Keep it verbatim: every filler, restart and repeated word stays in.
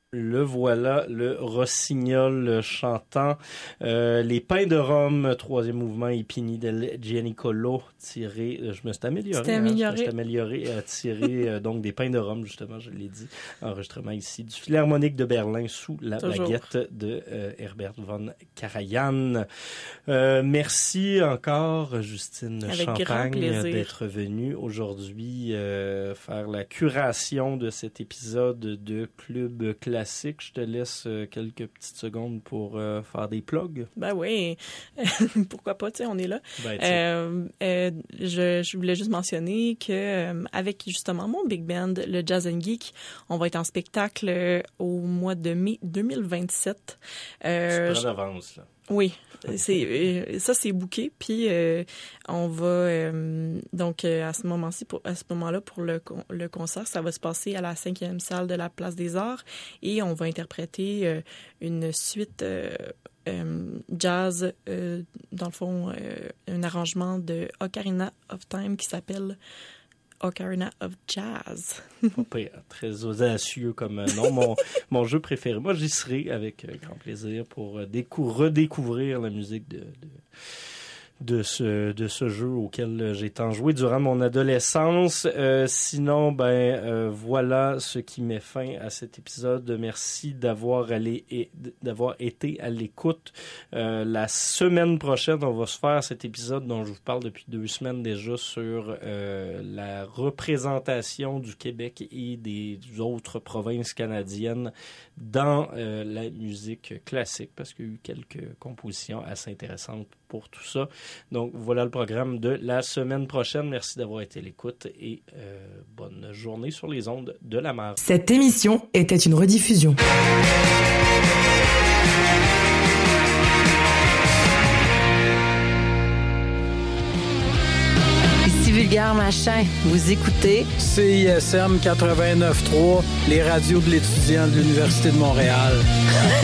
Le voilà, le rossignol chantant. Euh, les Pains de Rome, troisième mouvement, I Pini del Gianicolo, tiré, je me suis amélioré. C'était amélioré. Hein, je me suis amélioré, euh, tiré euh, donc des Pains de Rome, justement, je l'ai dit. Enregistrement ici du Philharmonique de Berlin sous la Toujours. baguette de euh, Herbert von Karajan. Euh, merci encore, Justine Avec Champagne, d'être venue aujourd'hui euh, faire la curation de cet épisode de Club Classique. Je te laisse euh, quelques petites secondes pour euh, faire des plugs. Ben oui, pourquoi pas, tu sais, on est là. Ben, euh, euh, je, je voulais juste mentionner que euh, avec justement mon big band, le Jazz and Geek, on va être en spectacle euh, au mois de mai deux mille vingt-sept. Euh, tu prends d'avance, là. Oui, c'est euh, ça c'est booké, puis euh, on va euh, donc euh, à ce moment-ci pour à ce moment-là pour le le concert, ça va se passer à la cinquième salle de la Place des Arts et on va interpréter euh, une suite euh, euh, jazz euh, dans le fond euh, un arrangement de Ocarina of Time qui s'appelle Ocarina of Jazz. Pas pire, très audacieux comme nom. Mon, mon jeu préféré. Moi, j'y serai avec euh, grand plaisir pour euh, décou- redécouvrir la musique de, de, de, ce, de ce jeu auquel j'ai tant joué durant mon adolescence. Euh, sinon, ben euh, voilà ce qui met fin à cet épisode. Merci d'avoir, allé et, d'avoir été à l'écoute. Euh, la semaine prochaine, on va se faire cet épisode dont je vous parle depuis deux semaines déjà sur euh, la représentation du Québec et des autres provinces canadiennes dans euh, la musique classique, parce qu'il y a eu quelques compositions assez intéressantes pour tout ça. Donc, voilà le programme de la semaine prochaine. Merci d'avoir été à l'écoute et euh, bonne journée sur les ondes de la mer. Cette émission était une rediffusion. Ici Vulgaire Machin, vous écoutez C I S M quatre-vingt-neuf trois, les radios de l'étudiant de l'Université de Montréal.